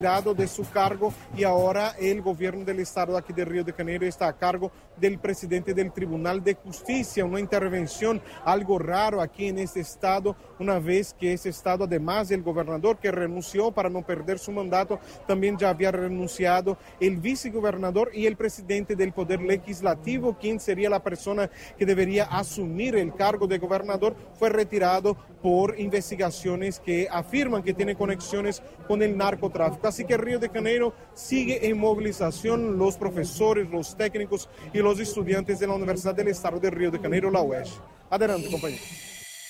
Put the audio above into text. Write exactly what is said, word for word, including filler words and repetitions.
de su cargo y ahora el gobierno del estado aquí de Río de Janeiro está a cargo del presidente del Tribunal de Justicia, una intervención algo raro aquí en este estado, una vez que ese estado, además del gobernador que renunció para no perder su mandato, también ya había renunciado el vicegobernador y el presidente del Poder Legislativo, quien sería la persona que debería asumir el cargo de gobernador, fue retirado por investigaciones que afirman que tiene conexiones con el narcotráfico. Así que Río de Janeiro sigue en movilización, los profesores, los técnicos y los estudiantes de la Universidad del Estado de Río de Janeiro, la U E S. Adelante, compañero.